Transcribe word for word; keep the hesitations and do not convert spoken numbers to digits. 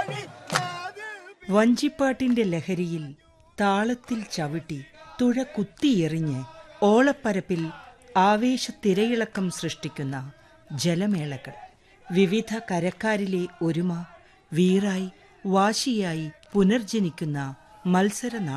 വഞ്ചിപ്പാട്ടിന്റെ ലഹരിയിൽ താളത്തിൽ ചവിട്ടി തുഴ കുത്തിയെറിഞ്ഞ് ഓളപ്പരപ്പിൽ ആവേശത്തിരയിളക്കം സൃഷ്ടിക്കുന്ന ജലമേളകൾ, വിവിധ കരക്കാരിലെ ഒരുമ വീറായി വാശിയായി പുനർജനിക്കുന്ന മത്സര